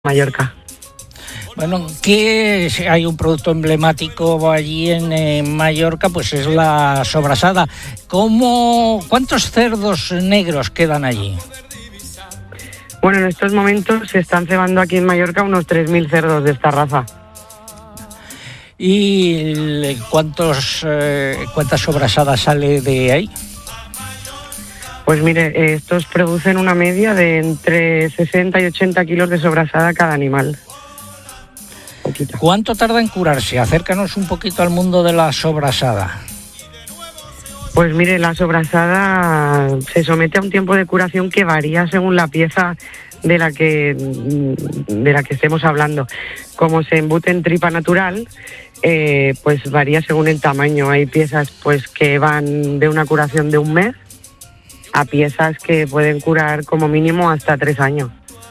Mallorca. Bueno, que hay un producto emblemático allí en Mallorca, pues es la sobrasada. ¿Cuántos cerdos negros quedan allí? Bueno, en estos momentos se están cebando aquí en Mallorca unos 3.000 cerdos de esta raza. ¿Y cuántas sobrasadas sale de ahí? Pues mire, estos producen una media de entre 60 y 80 kilos de sobrasada cada animal. Poquito. ¿Cuánto tarda en curarse? Acércanos un poquito al mundo de la sobrasada. Pues mire, la sobrasada se somete a un tiempo de curación que varía según la pieza de la que estemos hablando. Como se embute en tripa natural, pues varía según el tamaño. Hay piezas pues que van de una curación de un mes a piezas que pueden curar como mínimo hasta 3 años.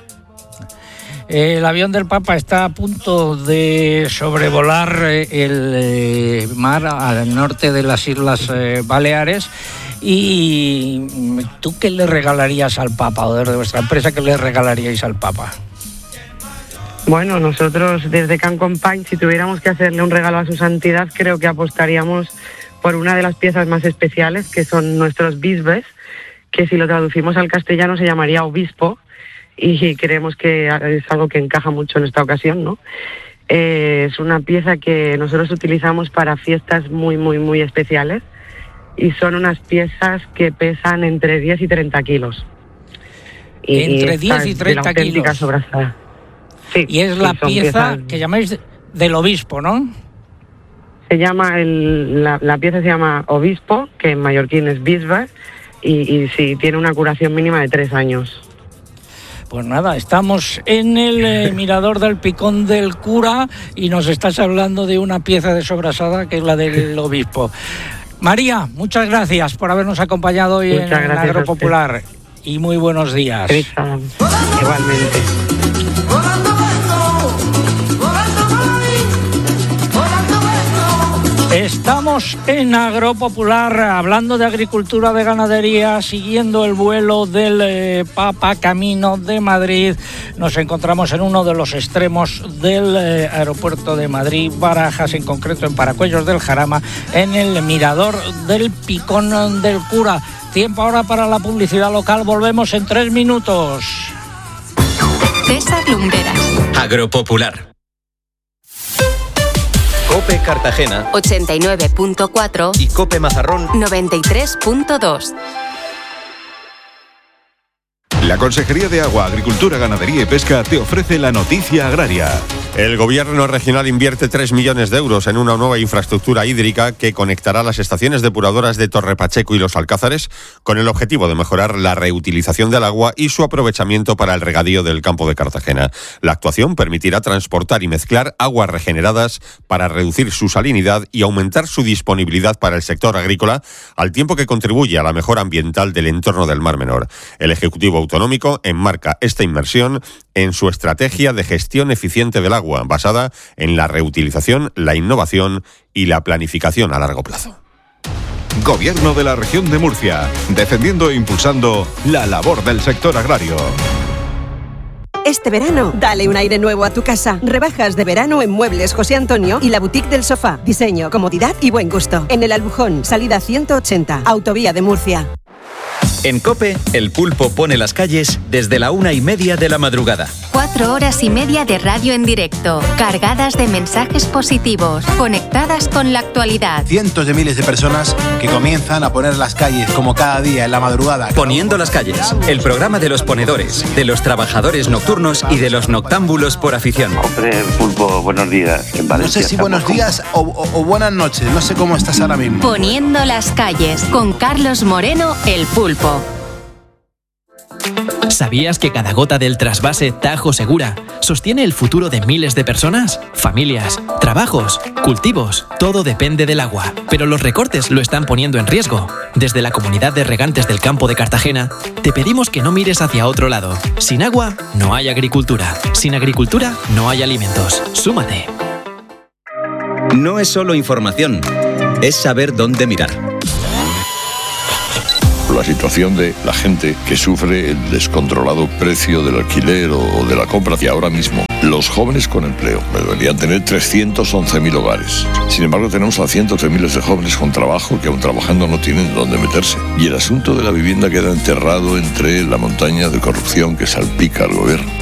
El avión del Papa está a punto de sobrevolar el mar al norte de las Islas Baleares. ¿Y tú qué le regalarías al Papa, o desde vuestra empresa qué le regalaríais al Papa? Bueno, nosotros desde Can Company, si tuviéramos que hacerle un regalo a su santidad, creo que apostaríamos por una de las piezas más especiales, que son nuestros bisbes, que si lo traducimos al castellano se llamaría obispo, y creemos que es algo que encaja mucho en esta ocasión, ¿no? Es una pieza que nosotros utilizamos para fiestas muy, muy, muy especiales, y son unas piezas que pesan entre 10 y 30 kilos. Entre 10 y 30 kilos. Sobrasada. Sí, y es la pieza que llamáis del obispo, ¿no? Se llama la pieza se llama obispo, que en mallorquín es bisbe, y sí, tiene una curación mínima de 3 años. Pues nada, estamos en el mirador del Picón del Cura y nos estás hablando de una pieza de sobrasada que es la del obispo. María, muchas gracias por habernos acompañado hoy en Agropopular y muy buenos días. Igualmente. Estamos en Agropopular hablando de agricultura, de ganadería, siguiendo el vuelo del Papa camino de Madrid. Nos encontramos en uno de los extremos del aeropuerto de Madrid, Barajas, en concreto en Paracuellos del Jarama, en el mirador del Picón del Cura. Tiempo ahora para la publicidad local, volvemos en 3 minutos. César Lumbreras. Agropopular. COPE Cartagena 89.4 y COPE Mazarrón 93.2. La Consejería de Agua, Agricultura, Ganadería y Pesca te ofrece la noticia agraria. El Gobierno regional invierte 3 millones de euros en una nueva infraestructura hídrica que conectará las estaciones depuradoras de Torre Pacheco y Los Alcázares con el objetivo de mejorar la reutilización del agua y su aprovechamiento para el regadío del campo de Cartagena. La actuación permitirá transportar y mezclar aguas regeneradas para reducir su salinidad y aumentar su disponibilidad para el sector agrícola, al tiempo que contribuye a la mejora ambiental del entorno del Mar Menor. El Ejecutivo Autonómico enmarca esta inversión en su estrategia de gestión eficiente del agua, basada en la reutilización, la innovación y la planificación a largo plazo. Gobierno de la región de Murcia, defendiendo e impulsando la labor del sector agrario. Este verano, dale un aire nuevo a tu casa. Rebajas de verano en Muebles José Antonio y la Boutique del Sofá. Diseño, comodidad y buen gusto. En el Albujón, salida 180, Autovía de Murcia. En COPE, el pulpo pone las calles desde la 1:30 de la madrugada. 4 horas y media de radio en directo, cargadas de mensajes positivos, conectadas con la actualidad. Cientos de miles de personas que comienzan a poner las calles como cada día en la madrugada. Poniendo las calles, el programa de los ponedores, de los trabajadores nocturnos y de los noctámbulos por afición. Hombre, pulpo, buenos días. En Valencia no sé si buenos días o buenas noches, no sé cómo estás ahora mismo. Poniendo las calles, con Carlos Moreno, el pulpo. ¿Sabías que cada gota del trasvase Tajo Segura sostiene el futuro de miles de personas, familias, trabajos, cultivos? Todo depende del agua, pero los recortes lo están poniendo en riesgo. Desde la Comunidad de Regantes del Campo de Cartagena, te pedimos que no mires hacia otro lado. Sin agua, no hay agricultura. Sin agricultura, no hay alimentos. Súmate. No es solo información, es saber dónde mirar. la situación de la gente que sufre el descontrolado precio del alquiler o de la compra. Y ahora mismo, los jóvenes con empleo deberían tener 311.000 hogares. Sin embargo, tenemos a cientos de miles de jóvenes con trabajo que aún trabajando no tienen dónde meterse. Y el asunto de la vivienda queda enterrado entre la montaña de corrupción que salpica al gobierno.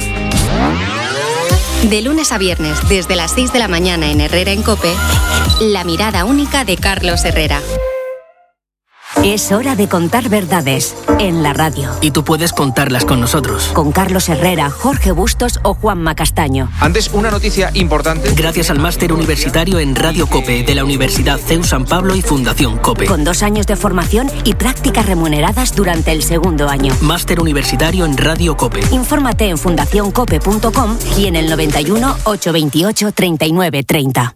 De lunes a viernes, desde las 6 de la mañana en Herrera en COPE, la mirada única de Carlos Herrera. Es hora de contar verdades en la radio. Y tú puedes contarlas con nosotros. Con Carlos Herrera, Jorge Bustos o Juanma Castaño. Antes, una noticia importante. Gracias al máster universitario en Radio COPE de la Universidad CEU San Pablo y Fundación COPE. Con 2 años de formación y prácticas remuneradas durante el segundo año. Máster universitario en Radio COPE. Infórmate en fundacioncope.com y en el 91 828 39 30.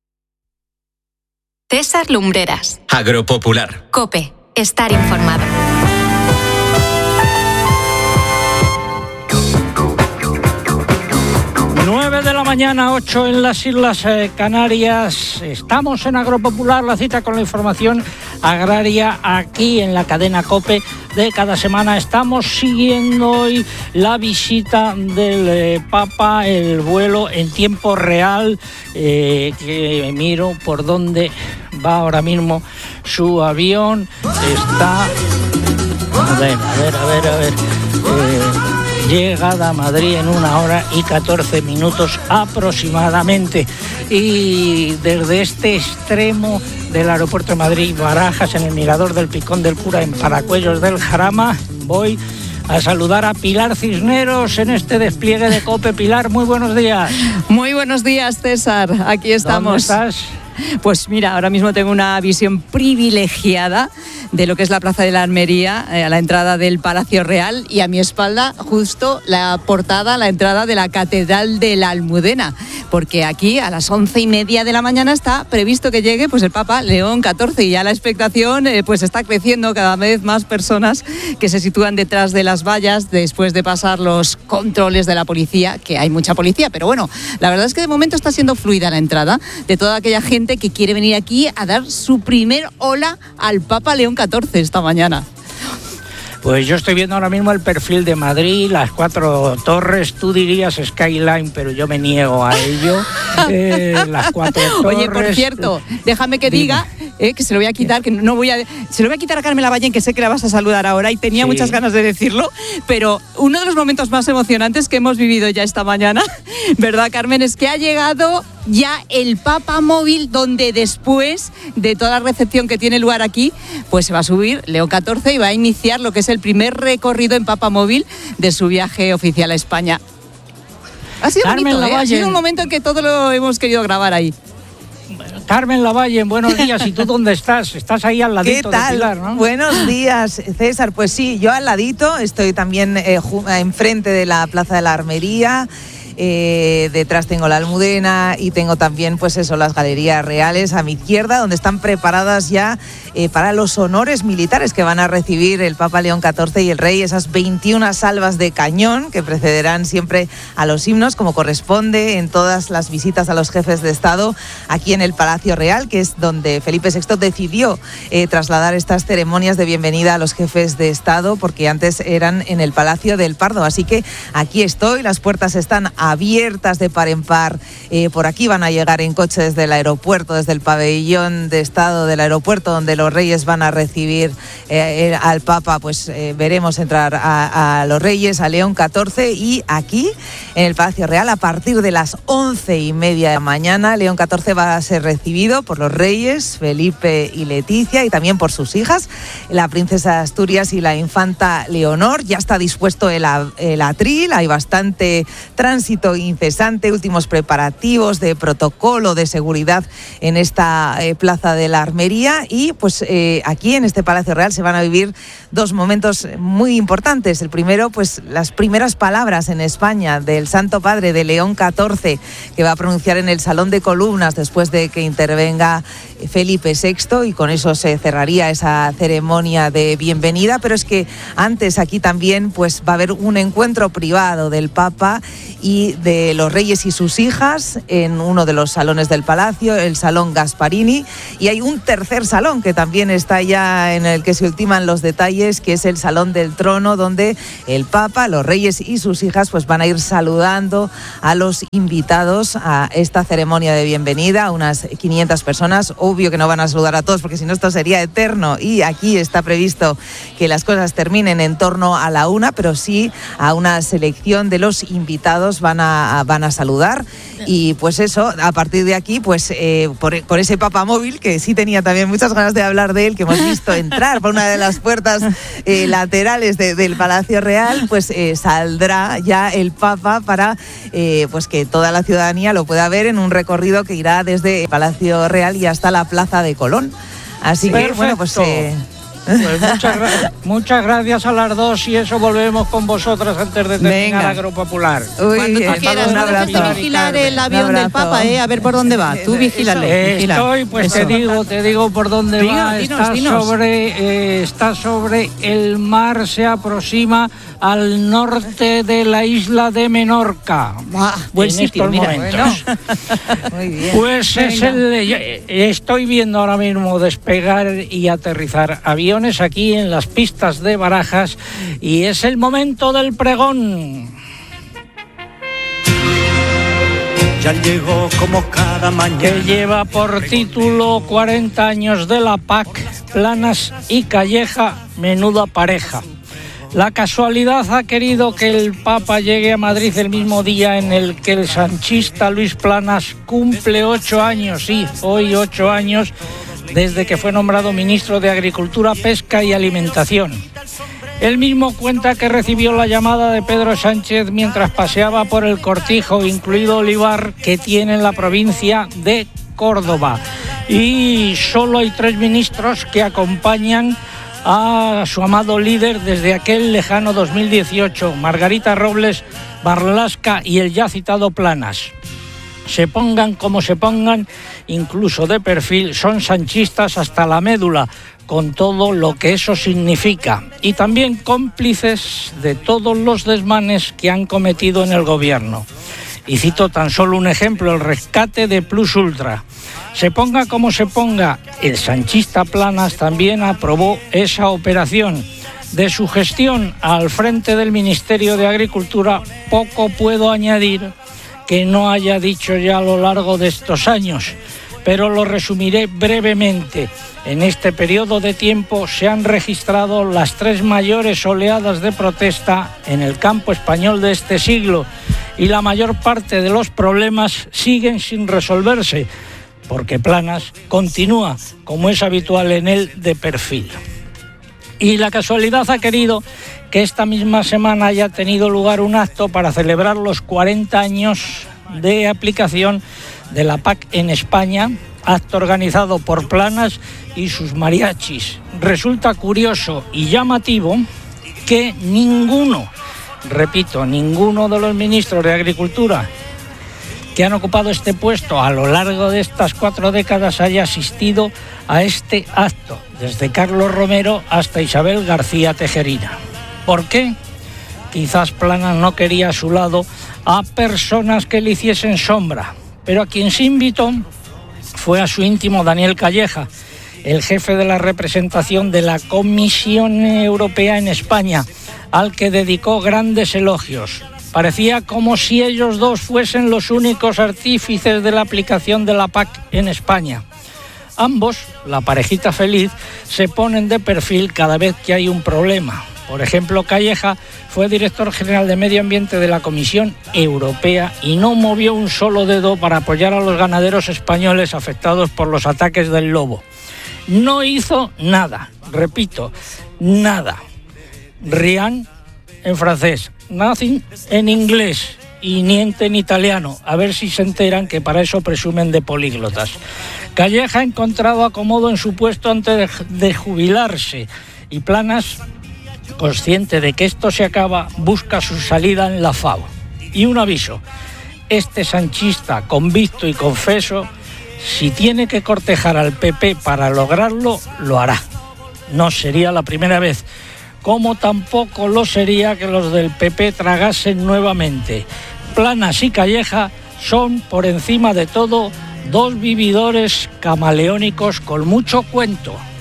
César Lumbreras. Agropopular. COPE. Estar informado. 9 de la mañana, 8 en las Islas Canarias. Estamos en Agropopular, la cita con la información agraria aquí en la cadena COPE de cada semana. Estamos siguiendo hoy la visita del Papa, el vuelo en tiempo real, que miro por dónde va ahora mismo su avión. Está... A ver. Llegada a Madrid en 1 hora y 14 minutos aproximadamente. Y desde este extremo del aeropuerto de Madrid, Barajas, en el mirador del Picón del Cura, en Paracuellos del Jarama, voy a saludar a Pilar Cisneros en este despliegue de COPE. Pilar, muy buenos días. Muy buenos días, César. Aquí estamos. ¿Dónde estás? Pues mira, ahora mismo tengo una visión privilegiada de lo que es la Plaza de la Armería, a la entrada del Palacio Real, y a mi espalda justo la portada, la entrada de la Catedral de la Almudena, porque aquí a las 11:30 de la mañana está previsto que llegue pues el Papa León XIV, y ya la expectación pues está creciendo, cada vez más personas que se sitúan detrás de las vallas después de pasar los controles de la policía, que hay mucha policía, pero bueno, la verdad es que de momento está siendo fluida la entrada de toda aquella gente que quiere venir aquí a dar su primer hola al Papa León XIV esta mañana. Pues yo estoy viendo ahora mismo el perfil de Madrid, las 4 torres, tú dirías Skyline, pero yo me niego a ello. Las 4 torres. Oye, por cierto, déjame que diga que se lo voy a quitar, se lo voy a quitar a Carmen Lavallén, que sé que la vas a saludar ahora y tenía muchas ganas de decirlo, pero uno de los momentos más emocionantes que hemos vivido ya esta mañana, ¿verdad, Carmen? Es que ha llegado ya el Papa Móvil, donde después de toda la recepción que tiene lugar aquí, pues se va a subir León XIV y va a iniciar lo que es el primer recorrido en Papa Móvil de su viaje oficial a España. Ha sido bonito, ha sido un momento en que todo lo hemos querido grabar ahí. Carmen Lavallén, buenos días. ¿Y tú dónde estás? Estás ahí al ladito de Pilar, ¿no? Buenos días, César. Pues sí, yo al ladito, estoy también enfrente de la Plaza de la Armería. Detrás tengo la Almudena y tengo también pues eso, las galerías reales a mi izquierda, donde están preparadas ya para los honores militares que van a recibir el Papa León XIV y el Rey, esas 21 salvas de cañón que precederán siempre a los himnos, como corresponde en todas las visitas a los jefes de Estado aquí en el Palacio Real, que es donde Felipe VI decidió trasladar estas ceremonias de bienvenida a los jefes de Estado, porque antes eran en el Palacio del Pardo. Así que aquí estoy, las puertas están abiertas de par en par. Por aquí van a llegar en coche desde el aeropuerto, desde el pabellón de Estado del aeropuerto, donde los reyes van a recibir al Papa. Pues veremos entrar a los reyes, a León XIV, y aquí en el Palacio Real a partir de las 11:30 de la mañana León XIV va a ser recibido por los reyes Felipe y Leticia, y también por sus hijas, la princesa de Asturias y la infanta Leonor. Ya está dispuesto el atril, hay bastante tránsito incesante, últimos preparativos de protocolo de seguridad en esta Plaza de la Armería, y pues aquí en este Palacio Real se van a vivir 2 momentos muy importantes. El primero, pues las primeras palabras en España del Santo Padre de León XIV, que va a pronunciar en el Salón de Columnas después de que intervenga Felipe VI, y con eso se cerraría esa ceremonia de bienvenida. Pero es que antes aquí también pues va a haber un encuentro privado del Papa y de los reyes y sus hijas en uno de los salones del Palacio, el Salón Gasparini, y hay un tercer salón que también está ya en el que se ultiman los detalles, que es el Salón del Trono, donde el Papa, los reyes y sus hijas pues van a ir saludando a los invitados a esta ceremonia de bienvenida, unas 500 personas. Obvio que no van a saludar a todos porque si no esto sería eterno, y aquí está previsto que las cosas terminen en torno a la 1, pero sí a una selección de los invitados van a saludar. Y pues eso, a partir de aquí, pues por ese Papa móvil, que sí tenía también muchas ganas de hablar de él, que hemos visto entrar por una de las puertas laterales del Palacio Real, pues saldrá ya el Papa para pues que toda la ciudadanía lo pueda ver en un recorrido que irá desde el Palacio Real y hasta la Plaza de Colón. Así que, bueno, pues... Pues muchas gracias a las dos, y eso volvemos con vosotras antes de terminar Agropopular. Cuando tú quieras, un abrazo. Tú vigilar el avión del Papa, a ver por dónde va. Tú vigílale. Te digo por dónde va. Dinos. Está sobre el mar, se aproxima al norte de la isla de Menorca. Buen sitio, mira. Muy bien. Pues estoy viendo ahora mismo despegar y aterrizar aviones aquí en las pistas de Barajas, y es el momento del pregón. Ya llegó como cada mañana. Que lleva por título 40 años de la PAC, Planas y Calleja, menuda pareja. La casualidad ha querido que el Papa llegue a Madrid el mismo día en el que el sanchista Luis Planas cumple 8 años, sí, hoy 8 años, desde que fue nombrado ministro de Agricultura, Pesca y Alimentación. Él mismo cuenta que recibió la llamada de Pedro Sánchez mientras paseaba por el cortijo, incluido olivar, que tiene en la provincia de Córdoba. Y solo hay 3 ministros que acompañan a su amado líder desde aquel lejano 2018, Margarita Robles, Marlaska y el ya citado Planas. Se pongan como se pongan, incluso de perfil, son sanchistas hasta la médula, con todo lo que eso significa, y también cómplices de todos los desmanes que han cometido en el gobierno. Y cito tan solo un ejemplo, el rescate de Plus Ultra. Se ponga como se ponga, el sanchista Planas también aprobó esa operación. De su gestión al frente del Ministerio de Agricultura, poco puedo añadir que no haya dicho ya a lo largo de estos años, pero lo resumiré brevemente. En este periodo de tiempo se han registrado las 3 mayores oleadas de protesta en el campo español de este siglo, y la mayor parte de los problemas siguen sin resolverse, porque Planas continúa, como es habitual en él, de perfil. Y la casualidad ha querido que esta misma semana haya tenido lugar un acto para celebrar los 40 años de aplicación de la PAC en España, acto organizado por Planas y sus mariachis. Resulta curioso y llamativo que ninguno de los ministros de Agricultura que han ocupado este puesto a lo largo de estas 4 décadas haya asistido a este acto, desde Carlos Romero hasta Isabel García Tejerina. ¿Por qué? Quizás Planas no quería a su lado a personas que le hiciesen sombra, pero a quien se invitó fue a su íntimo Daniel Calleja, el jefe de la representación de la Comisión Europea en España, al que dedicó grandes elogios. Parecía como si ellos dos fuesen los únicos artífices de la aplicación de la PAC en España. Ambos, la parejita feliz, se ponen de perfil cada vez que hay un problema. Por ejemplo, Calleja fue director general de Medio Ambiente de la Comisión Europea y no movió un solo dedo para apoyar a los ganaderos españoles afectados por los ataques del lobo. No hizo nada, repito, nada. Rien en francés, nothing en inglés y niente en italiano. A ver si se enteran que para eso presumen de políglotas. Calleja ha encontrado acomodo en su puesto antes de jubilarse, y Planas, consciente de que esto se acaba, busca su salida en la FAO. Y un aviso: este sanchista convicto y confeso Si tiene que cortejar al PP para lograrlo, lo hará. No sería la primera vez, como tampoco lo sería que los del PP tragasen nuevamente. Planas y Calleja son, por encima de todo, dos vividores camaleónicos con mucho cuento.